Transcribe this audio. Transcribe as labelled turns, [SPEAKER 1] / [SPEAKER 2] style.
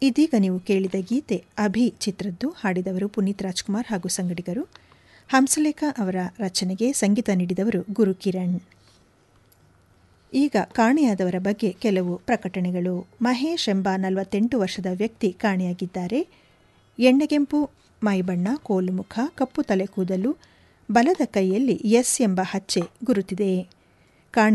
[SPEAKER 1] ಇದೀಗ ನೀವು ಕೇಳಿದ ಗೀತೆ ಅಭಿ ಚಿತ್ರದ್ದು. ಹಾಡಿದವರು ಪುನೀತ್ ರಾಜ್ಕುಮಾರ್ ಹಾಗೂ ಸಂಗಡಿಗರು. ಹಂಸಲೇಖ ಅವರ ರಚನೆಗೆ ಸಂಗೀತ ನೀಡಿದವರು ಗುರುಕಿರಣ್. ಈಗ ಕಾಣೆಯಾದವರ ಬಗ್ಗೆ ಕೆಲವು ಪ್ರಕಟಣೆಗಳು. ಮಹೇಶ್ ಎಂಬ 48 ವರ್ಷದ ವ್ಯಕ್ತಿ ಕಾಣೆಯಾಗಿದ್ದಾರೆ. ಎಣ್ಣೆಗೆಂಪು ಮೈಬಣ್ಣ, ಕೋಲು ಮುಖ, ಕಪ್ಪು ತಲೆ ಕೂದಲು, ಬಲದ ಕೈಯಲ್ಲಿ ಎಸ್ ಎಂಬ ಹಚ್ಚೆ ಗುರುತಿದೆ.